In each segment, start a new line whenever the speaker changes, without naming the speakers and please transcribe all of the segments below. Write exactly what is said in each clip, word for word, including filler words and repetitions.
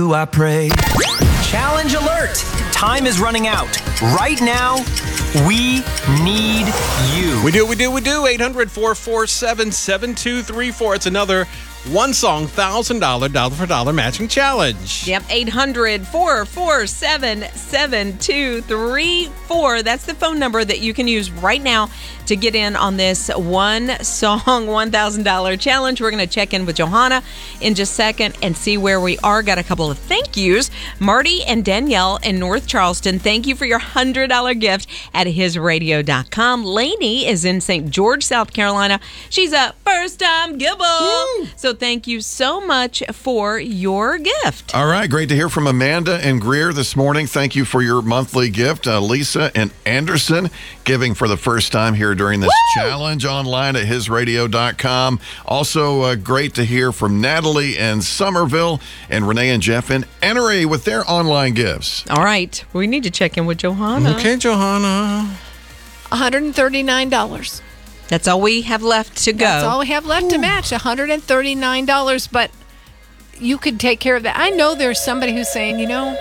I pray. Challenge alert! Time is running out. Right now, we need you.
We do, we do, we do. eight hundred, four four seven, seven two three four. It's another one song, one thousand dollars dollar for dollar matching challenge.
Yep, eight hundred, four four seven, seven two three four. That's the phone number that you can use right now to get in on this one song, one thousand dollars challenge. We're going to check in with Johanna in just a second and see where we are. Got a couple of thank yous. Marty and Danielle in North Charleston, thank you for your one hundred dollars gift at his radio dot com. Lainey is in Saint George, South Carolina. She's a first-time giver. Woo! So thank you so much for your gift.
All right, great to hear from Amanda and Greer this morning. Thank you for your monthly gift. Uh, Lisa and Anderson giving for the first time here during this Woo! Challenge online at his radio dot com. Also, uh, great to hear from Natalie and Somerville and Renee and Jeff and Enery with their online gifts.
All right, we need to check in with Johanna.
Okay, Johanna.
one hundred thirty-nine dollars.
That's all we have left to go.
That's all we have left Ooh. to match, one hundred thirty-nine dollars. But you could take care of that. I know there's somebody who's saying, you know,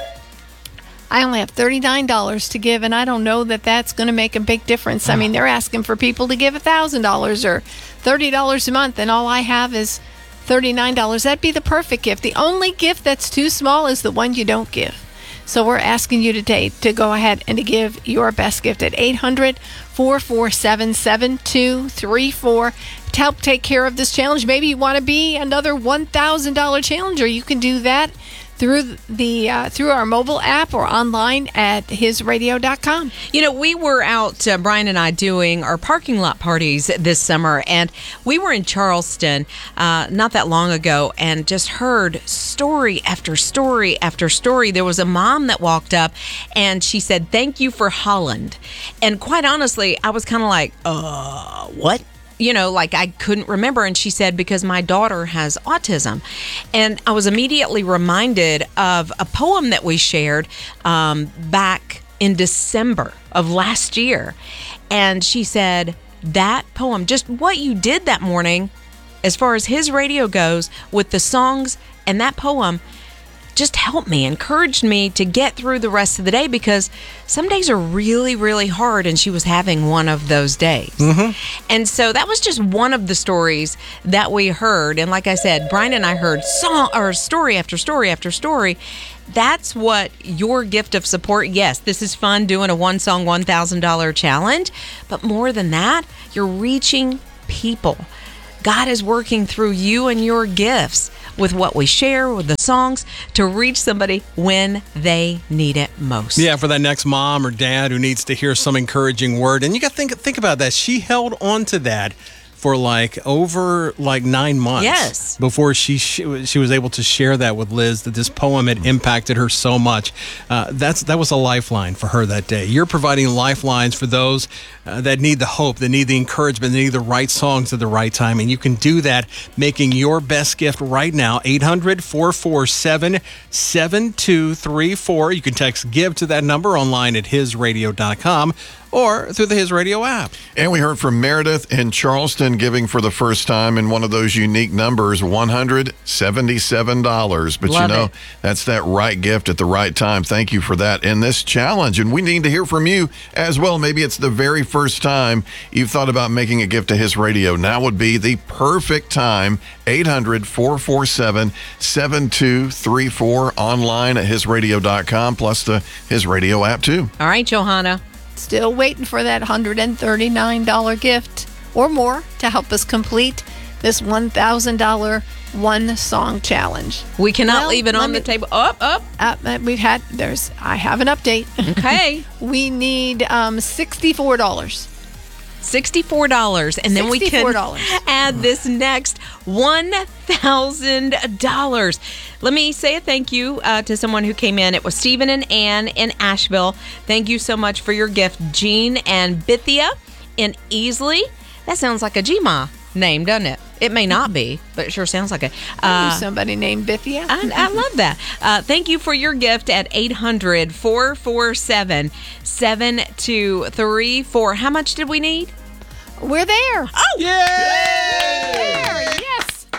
I only have thirty-nine dollars to give, and I don't know that that's going to make a big difference. I mean, they're asking for people to give one thousand dollars or thirty dollars a month, and all I have is thirty-nine dollars. That'd be the perfect gift. The only gift that's too small is the one you don't give. So we're asking you today to go ahead and to give your best gift at eight hundred, four four seven, seven two three four to help take care of this challenge. Maybe you want to be another one thousand dollars challenger. You can do that through the uh, through our mobile app or online at his radio dot com.
You know, we were out, uh, Brian and I, doing our parking lot parties this summer, and we were in Charleston uh, not that long ago and just heard story after story after story. There was a mom that walked up and she said, "Thank you for Holland." And quite honestly, I was kind of like, uh, what? You know, like I couldn't remember. And she said, because my daughter has autism. And I was immediately reminded of a poem that we shared um, back in December of last year. And she said, that poem, just what you did that morning, as far as his radio goes, with the songs and that poem, just helped me, encouraged me to get through the rest of the day, because some days are really, really hard, and she was having one of those days. Mm-hmm. And so that was just one of the stories that we heard. And like I said, Brian and I heard song or story after story after story. That's what your gift of support. Yes, this is fun doing a one song, one thousand dollars challenge. But more than that, you're reaching people. God is working through you and your gifts with what we share, with the songs, to reach somebody when they need it most.
Yeah, for that next mom or dad who needs to hear some encouraging word. And you got to think think about that. She held on to that for like over like nine months.
Yes.
Before she she, she was able to share that with Liz, that this poem had impacted her so much. Uh, that's that was a lifeline for her that day. You're providing lifelines for those uh, that need the hope, that need the encouragement, that need the right songs at the right time. And you can do that making your best gift right now. eight hundred, four four seven, seven two three four. You can text GIVE to that number online at his radio dot com. Or through the His Radio app.
And we heard from Meredith in Charleston giving for the first time in one of those unique numbers, one hundred seventy-seven dollars. But
Love
you know,
it.
That's that right gift at the right time. Thank you for that in this challenge. And we need to hear from you as well. Maybe it's the very first time you've thought about making a gift to His Radio. Now would be the perfect time. eight hundred, four four seven, seven two three four, online at his radio dot com, plus the His Radio app too.
All right, Johanna.
Still waiting for that one hundred thirty-nine dollars gift or more to help us complete this one thousand dollars one song challenge.
We cannot
Well,
leave it
let
on
me-
the table. Up, up.
Uh, we've had, there's, I have an update.
Okay.
We need um, sixty-four dollars.
sixty-four dollars. And then we
sixty-four
can
dollars.
add this next one thousand dollars. Let me say a thank you uh, to someone who came in. It was Stephen and Ann in Asheville. Thank you so much for your gift. Jean and Bithia in Easley. That sounds like a G M A name, doesn't it? It may not be, but it sure sounds like it.
I
Uh,
knew somebody named Bithia.
I, I love that. Uh, thank you for your gift at eight hundred, four four seven, seven two three four. How much did we need?
We're there.
Oh!
Yay!
There, yes.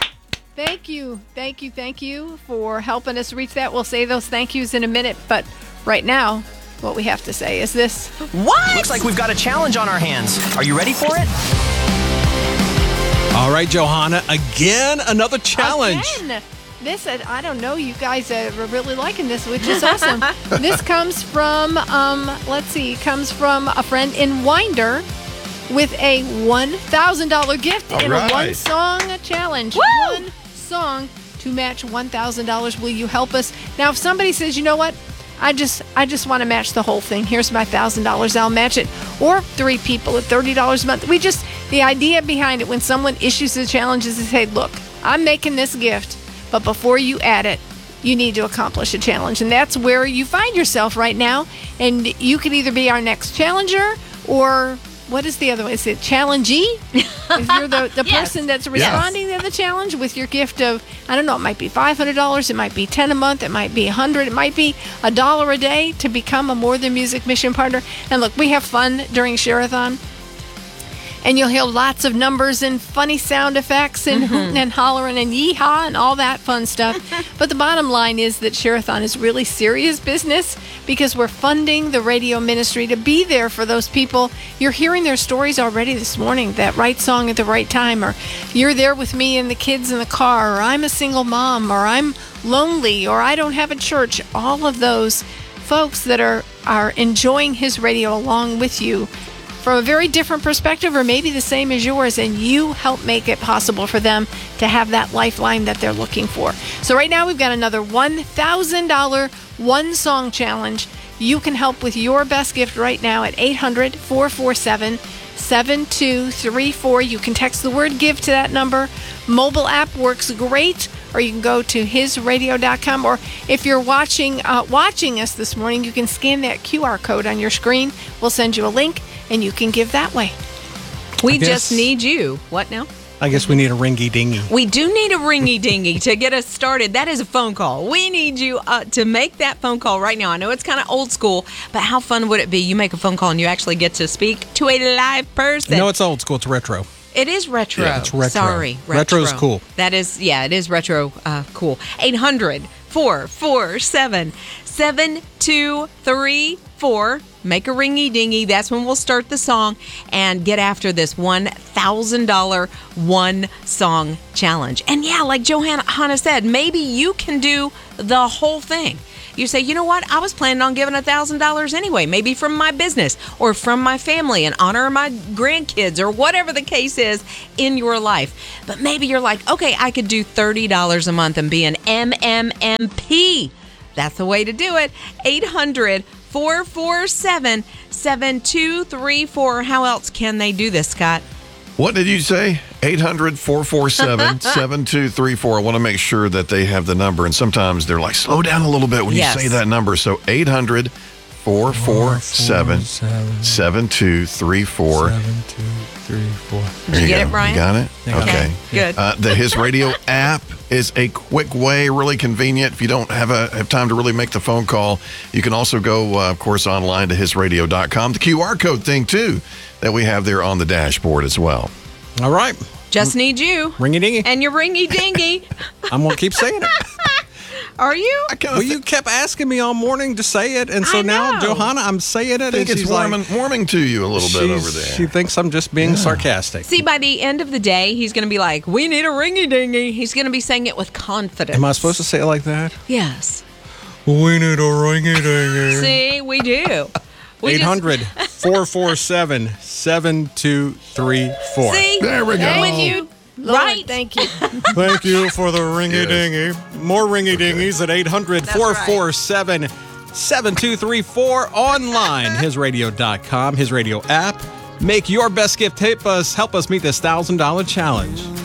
Thank you. Thank you. Thank you for helping us reach that. We'll say those thank yous in a minute, but right now, what we have to say is this.
What? Looks like we've got a challenge on our hands. Are you ready for it?
All right, Johanna, again, another challenge.
Again. This, uh, I don't know, you guys are really liking this, which is awesome. This comes from, um, let's see, comes from a friend in Winder with a one thousand dollars gift
All
in
right.
a one-song challenge.
Woo!
One song to match one thousand dollars. Will you help us? Now, if somebody says, you know what, I just I just want to match the whole thing. Here's my one thousand dollars. I'll match it. Or three people at thirty dollars a month. We just, the idea behind it, when someone issues a challenge is to say, look, I'm making this gift, but before you add it, you need to accomplish a challenge. And that's where you find yourself right now. And you could either be our next challenger or... what is the other one? Is it challengee? If you're the, the
Yes.
person that's responding to the challenge with your gift of, I don't know, it might be five hundred dollars, it might be ten dollars a month, it might be one hundred dollars, it might be a dollar a day to become a More Than Music mission partner. And look, we have fun during Share-a-thon. And you'll hear lots of numbers and funny sound effects and
Mm-hmm.
hooting and hollering and yeehaw and all that fun stuff. But the bottom line is that Share-a-thon is really serious business because we're funding the radio ministry to be there for those people. You're hearing their stories already this morning, that right song at the right time, or you're there with me and the kids in the car, or I'm a single mom, or I'm lonely, or I don't have a church. All of those folks that are, are enjoying his radio along with you from a very different perspective, or maybe the same as yours, and you help make it possible for them to have that lifeline that they're looking for. So right now we've got another one thousand dollars one song challenge. You can help with your best gift right now at eight hundred, four four seven, seven two three four. You can text the word give to that number. Mobile app works great, or you can go to his radio dot com, or if you're watching uh, watching us this morning, you can scan that Q R code on your screen. We'll send you a link and you can give that way.
We
guess-
just need you. What now?
I guess we need a ringy dingy.
We do need a ringy dingy to get us started. That is a phone call. We need you uh, to make that phone call right now. I know it's kind of old school, but how fun would it be? You make a phone call and you actually get to speak to a live person.
No, it's old school. It's retro.
It is retro.
Yeah, it's retro.
Sorry.
Retro's cool.
That is, yeah, it is retro uh, cool. eight hundred, four four seven, seven two three four. Make a ringy dingy. That's when we'll start the song and get after this one thousand dollars one song challenge. And yeah, like Johanna said, maybe you can do the whole thing. You say, you know what? I was planning on giving one thousand dollars anyway, maybe from my business or from my family in honor of my grandkids or whatever the case is in your life. But maybe you're like, okay, I could do thirty dollars a month and be an M M M P. That's the way to do it. eight hundred, four four seven, seven two three four. How else can they do this, Scott?
What did you say? eight hundred, four four seven, seven two three four. I want to make sure that they have the number. And sometimes they're like, slow down a little bit when
Yes.
you say that number. So eight hundred, four four seven, seven two three four.
Seven, two, three, four.
Did you get it, Brian?
You got it?
Yeah.
Okay.
Good.
Uh, the His Radio app is a quick way, really convenient. If you don't have a have time to really make the phone call, you can also go, uh, of course, online to his radio dot com. The Q R code thing, too, that we have there on the dashboard as well.
All right.
Just need you.
Ringy dingy.
And your ringy dingy.
I'm going to keep saying it.
Are you?
I kind
Well,
of
you kept asking me all morning to say it, and so
I
now,
know.
Johanna, I'm saying it,
think
and
it's
she's
warming,
like,
warming to you a little bit
she's-
over there.
she thinks I'm just being sarcastic.
See, by the end of the day, he's going to be like, we need a ringy dingy. He's going to be saying it with confidence.
Am I supposed to say it like that?
Yes.
We need a ringy dingy.
See, we do. We just-
eight hundred, four four seven, seven two three four.
See?
There we go.
I'm with you.
Lord,
Right.
thank you.
Thank you for the ringy dingy. More ringy dingies at eight hundred, four four seven, seven two three four. Online, his radio dot com, his radio app. Make your best gift. Help us, help us meet this one thousand dollars challenge.